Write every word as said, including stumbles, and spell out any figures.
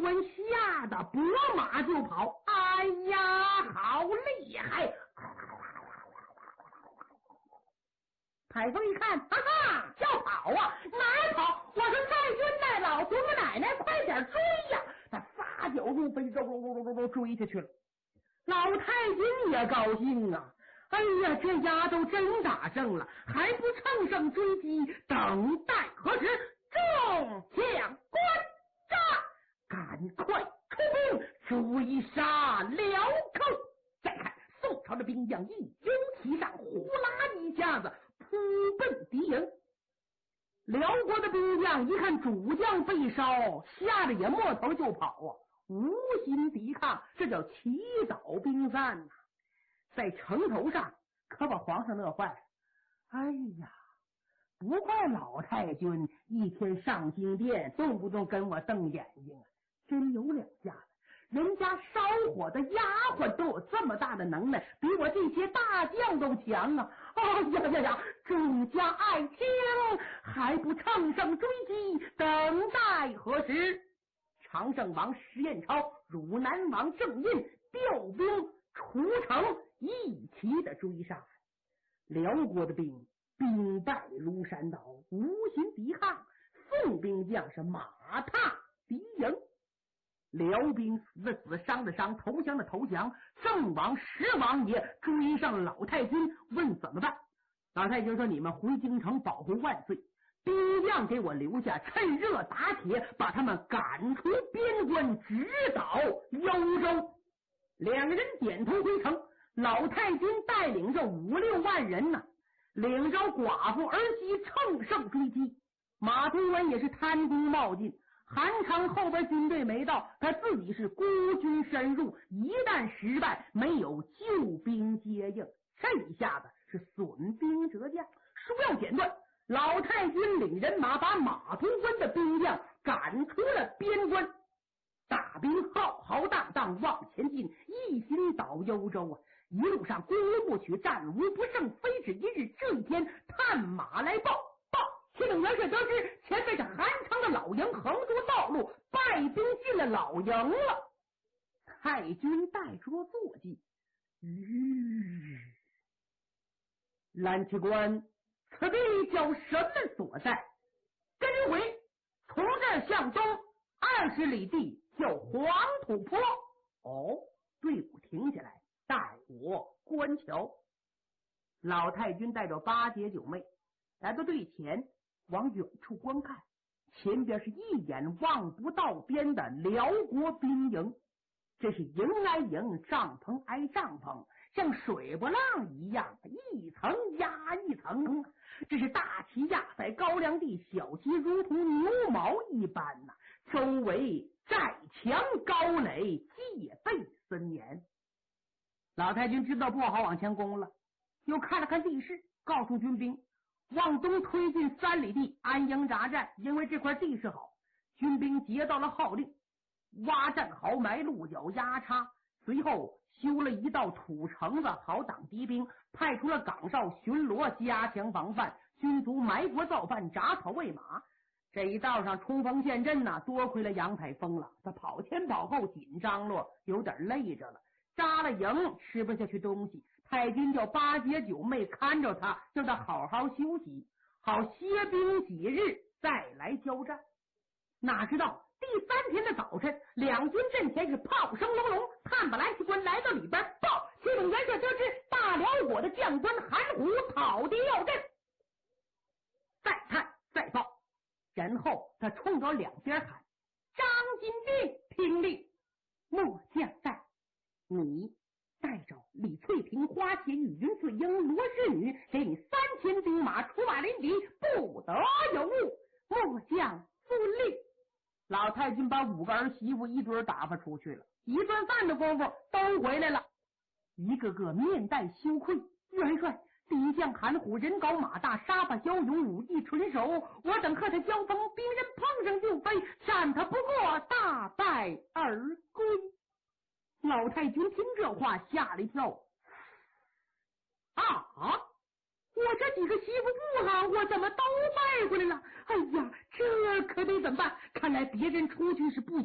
官吓得拨马就跑。哎呀，好厉害！太公一看，哈哈，要跑啊，哪儿跑？我说太君带老祖母奶奶快点追呀！他撒脚入飞，肉肉肉肉肉追下去了。老太君也高兴啊，哎呀，这丫头真打胜了，还不乘胜追击，等待何时？众将官杀，赶快出兵追杀辽寇！再看宋朝的兵将一拥其上，呼啦一下子扑奔敌营。辽国的兵将一看主将被烧，吓得也摸头就跑啊，无心抵抗，这叫祈祷兵散呐、啊。在城头上可把皇上乐坏了。哎呀，不怪老太君一天上金殿，动不动跟我瞪眼睛啊，真有两下子。人家烧火的丫鬟都有这么大的能耐，比我这些大将都强啊！哎呀呀呀，主家爱听，还不乘胜追击，等待何时？常胜王石彦超、汝南王郑印调兵出城，一齐的追杀。辽国的兵兵败如山倒，无心抵抗，宋兵将是马踏敌营。辽兵死的死，伤的伤，投降的投降。郑王石王爷追上老太君，问怎么办？老太君说：你们回京城保护万岁，兵将给我留下，趁热打铁，把他们赶出边关，直捣幽州。两个人点头回城。老太君带领着五六万人呢、啊，领着寡妇儿媳乘胜追击。马图文也是贪功冒进，韩昌后边军队没到，他自己是孤军深入，一旦失败，没有救兵接应，这一下子是损兵折将。书要剪断，老太君领人马把马图文的兵将赶出了边关，大兵浩浩荡荡往前进，一心捣幽州啊！一路上攻无不取，战无不胜，非止一日。这一天，探马来报报，启禀元帅得知，前面是韩昌的老营，横住道路，败兵进了老营了。太君带桌坐骑，吁，蓝旗官，此地叫什么所在？跟回，从这儿向东二十里地叫黄土坡。哦，队伍停下来，带我观瞧。老太君带着八姐九妹来到队前，往远处观看，前边是一眼望不到边的辽国兵营。这是营挨营，帐篷挨帐篷，像水波浪一样，一层压一层。这是大旗压在高粱地，小旗如同牛毛一般呐、啊。周围寨墙高垒，戒备森严。老太君知道不好往前攻了，又看了看地势，告诉军兵往东推进三里地安营扎寨，因为这块地势好。军兵接到了号令，挖战壕，埋鹿角，压叉，随后修了一道土城子，好挡敌兵，派出了岗哨巡逻，加强防范，军卒埋伏造反，铡草喂马。这一道上冲锋陷阵呢、啊，多亏了杨太峰了，他跑前跑后，紧张了，有点累着了，扎了营，吃不下去东西。太君叫八姐九妹看着他，叫他好好休息，好歇兵几日再来交战。哪知道第三天的早晨，两军阵前是炮声隆隆，探马蓝旗官来到里边报，启禀元帅得知，大辽国的将官韩虎讨敌要阵。再探再报，然后他冲着两边喊：张金兵听令，末将在，你带着李翠萍、花钱与云翠英、罗氏女，给你三千兵马，出马临敌，不得有误。末将遵令。老太君把五个儿媳妇一堆打发出去了，一顿饭的功夫都回来了，一个个面带羞愧。元帅，敌将韩虎人高马大，杀伐骁勇，武艺纯熟，我等和他交锋，兵人碰上就飞，战他不过，大败而归。老太君听这话吓了一跳，啊！我这几个媳妇不好，我怎么都败回来了？哎呀，这可得怎么办？看来别人出去是不